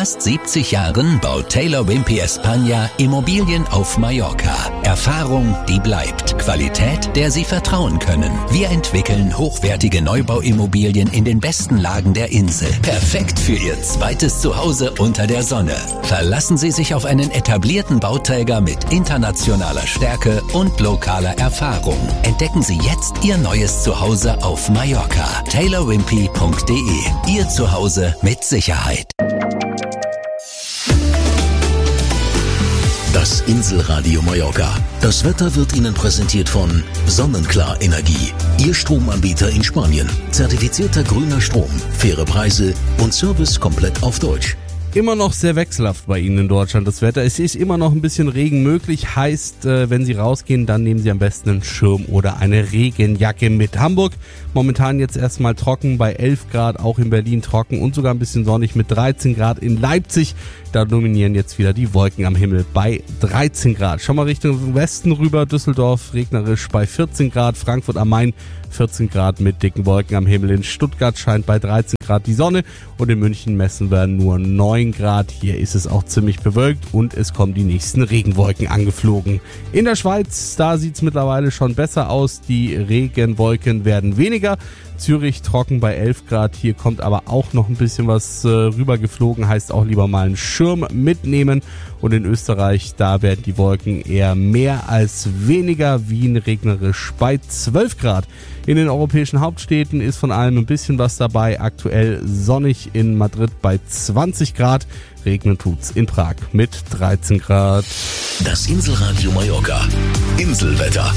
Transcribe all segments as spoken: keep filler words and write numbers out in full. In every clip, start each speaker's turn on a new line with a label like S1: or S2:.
S1: fast siebzig Jahren baut Taylor Wimpey España Immobilien auf Mallorca. Erfahrung, die bleibt. Qualität, der Sie vertrauen können. Wir entwickeln hochwertige Neubauimmobilien in den besten Lagen der Insel. Perfekt für Ihr zweites Zuhause unter der Sonne. Verlassen Sie sich auf einen etablierten Bauträger mit internationaler Stärke und lokaler Erfahrung. Entdecken Sie jetzt Ihr neues Zuhause auf Mallorca. taylor wimpey punkt de. Ihr Zuhause mit Sicherheit.
S2: Das Inselradio Mallorca. Das Wetter wird Ihnen präsentiert von Sonnenklar Energie. Ihr Stromanbieter in Spanien. Zertifizierter grüner Strom, faire Preise und Service komplett auf Deutsch.
S3: Immer noch sehr wechselhaft bei Ihnen in Deutschland das Wetter. Es ist immer noch ein bisschen Regen möglich. Heißt, äh, wenn Sie rausgehen, dann nehmen Sie am besten einen Schirm oder eine Regenjacke mit. Hamburg momentan jetzt erstmal trocken bei elf Grad, auch in Berlin trocken und sogar ein bisschen sonnig mit dreizehn Grad in Leipzig. Da dominieren jetzt wieder die Wolken am Himmel bei dreizehn Grad. Schau mal Richtung Westen rüber. Düsseldorf regnerisch bei vierzehn Grad. Frankfurt am Main vierzehn Grad mit dicken Wolken am Himmel. In Stuttgart scheint bei dreizehn Grad die Sonne und in München messen wir nur neun Grad. Hier ist es auch ziemlich bewölkt und es kommen die nächsten Regenwolken angeflogen. In der Schweiz, da sieht es mittlerweile schon besser aus. Die Regenwolken werden weniger. Zürich trocken bei elf Grad. Hier kommt aber auch noch ein bisschen was äh, rübergeflogen. Heißt auch lieber mal einen Schirm mitnehmen. Und in Österreich, da werden die Wolken eher mehr als weniger. Wien regnerisch bei zwölf Grad. In den europäischen Hauptstädten ist von allem ein bisschen was dabei. Aktuell sonnig in Madrid bei zwanzig Grad. Regnen tut's in Prag mit dreizehn Grad.
S2: Das Inselradio Mallorca. Inselwetter.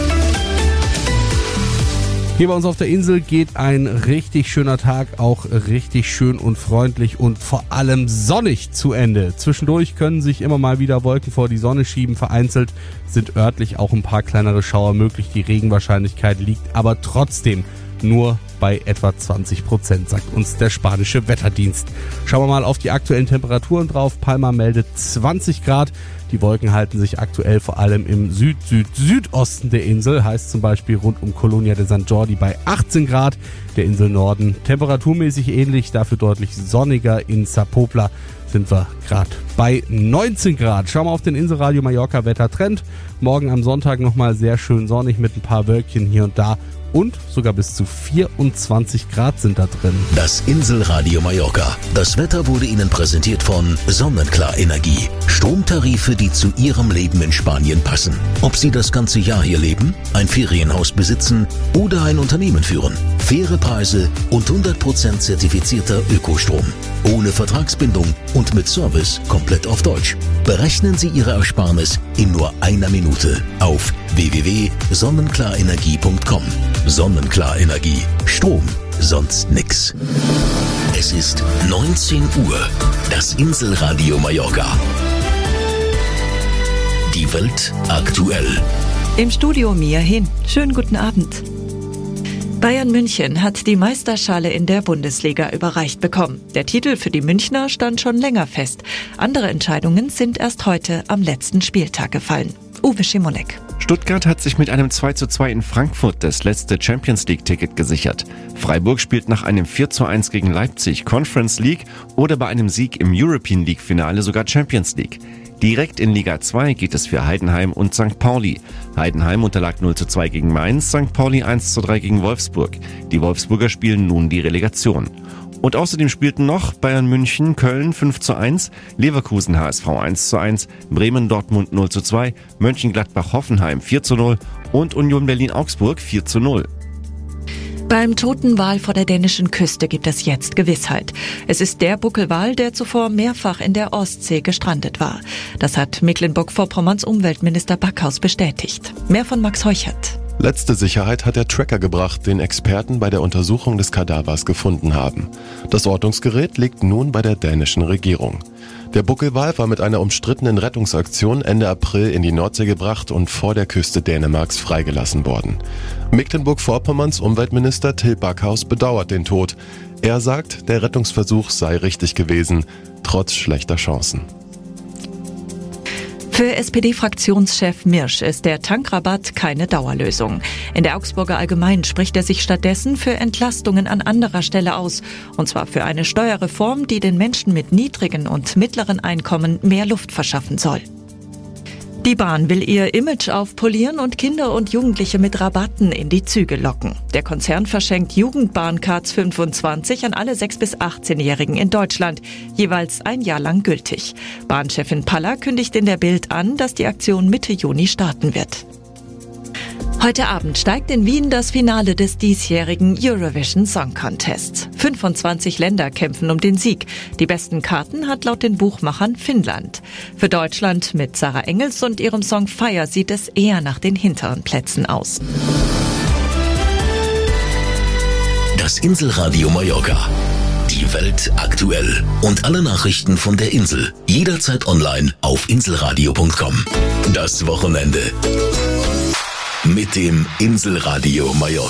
S3: Hier bei uns auf der Insel geht ein richtig schöner Tag, auch richtig schön und freundlich und vor allem sonnig zu Ende. Zwischendurch können sich immer mal wieder Wolken vor die Sonne schieben. Vereinzelt sind örtlich auch ein paar kleinere Schauer möglich. Die Regenwahrscheinlichkeit liegt aber trotzdem nur bei etwa zwanzig Prozent, sagt uns der spanische Wetterdienst. Schauen wir mal auf die aktuellen Temperaturen drauf. Palma meldet zwanzig Grad. Die Wolken halten sich aktuell vor allem im Süd-Süd-Südosten der Insel, heißt zum Beispiel rund um Colonia de San Jordi bei achtzehn Grad. Der Inselnorden temperaturmäßig ähnlich, dafür deutlich sonniger. In Sapopla sind wir gerade bei neunzehn Grad. Schauen wir auf den Inselradio Mallorca Wettertrend. Morgen am Sonntag nochmal sehr schön sonnig mit ein paar Wölkchen hier und da. Und sogar bis zu vierundzwanzig Grad sind da drin.
S2: Das Inselradio Mallorca. Das Wetter wurde Ihnen präsentiert von Sonnenklar Energie. Stromtarife, die zu Ihrem Leben in Spanien passen. Ob Sie das ganze Jahr hier leben, ein Ferienhaus besitzen oder ein Unternehmen führen. Faire Preise und hundert Prozent zertifizierter Ökostrom. Ohne Vertragsbindung und mit Service komplett auf Deutsch. Berechnen Sie Ihre Ersparnis in nur einer Minute auf w w w punkt sonnenklar-energie punkt com. Sonnenklar Energie. Strom, sonst nix. Es ist neunzehn Uhr. Das Inselradio Mallorca. Die Welt aktuell.
S4: Im Studio Mia Hin. Schönen guten Abend. Bayern München hat die Meisterschale in der Bundesliga überreicht bekommen. Der Titel für die Münchner stand schon länger fest. Andere Entscheidungen sind erst heute am letzten Spieltag gefallen. Uwe Schimonek.
S5: Stuttgart hat sich mit einem zwei zu zwei in Frankfurt das letzte Champions-League-Ticket gesichert. Freiburg spielt nach einem vier zu eins gegen Leipzig Conference League oder bei einem Sieg im European League-Finale sogar Champions League. Direkt in Liga zwei geht es für Heidenheim und Sankt Pauli. Heidenheim unterlag null zu zwei gegen Mainz, Sankt Pauli eins zu drei gegen Wolfsburg. Die Wolfsburger spielen nun die Relegation. Und außerdem spielten noch Bayern München, Köln fünf zu eins, Leverkusen H S V eins zu eins, Bremen Dortmund null zu zwei, Mönchengladbach Hoffenheim vier zu null und Union Berlin Augsburg vier zu null.
S4: Beim Totenwal vor der dänischen Küste gibt es jetzt Gewissheit. Es ist der Buckelwal, der zuvor mehrfach in der Ostsee gestrandet war. Das hat Mecklenburg-Vorpommerns Umweltminister Backhaus bestätigt. Mehr von Max Heuchert.
S6: Letzte Sicherheit hat der Tracker gebracht, den Experten bei der Untersuchung des Kadavers gefunden haben. Das Ortungsgerät liegt nun bei der dänischen Regierung. Der Buckelwal war mit einer umstrittenen Rettungsaktion Ende April in die Nordsee gebracht und vor der Küste Dänemarks freigelassen worden. Mecklenburg-Vorpommerns Umweltminister Till Backhaus bedauert den Tod. Er sagt, der Rettungsversuch sei richtig gewesen, trotz schlechter Chancen.
S4: Für S P D-Fraktionschef Mirsch ist der Tankrabatt keine Dauerlösung. In der Augsburger Allgemeinen spricht er sich stattdessen für Entlastungen an anderer Stelle aus. Und zwar für eine Steuerreform, die den Menschen mit niedrigen und mittleren Einkommen mehr Luft verschaffen soll. Die Bahn will ihr Image aufpolieren und Kinder und Jugendliche mit Rabatten in die Züge locken. Der Konzern verschenkt Jugendbahncards fünfundzwanzig an alle sechs- bis achtzehnjährigen in Deutschland, jeweils ein Jahr lang gültig. Bahnchefin Paller kündigt in der Bild an, dass die Aktion Mitte Juni starten wird. Heute Abend steigt in Wien das Finale des diesjährigen Eurovision Song Contest. fünfundzwanzig Länder kämpfen um den Sieg. Die besten Karten hat laut den Buchmachern Finnland. Für Deutschland mit Sarah Engels und ihrem Song Fire sieht es eher nach den hinteren Plätzen aus.
S2: Das Inselradio Mallorca. Die Welt aktuell. Und alle Nachrichten von der Insel. Jederzeit online auf inselradio punkt com. Das Wochenende. Mit dem Inselradio Mallorca.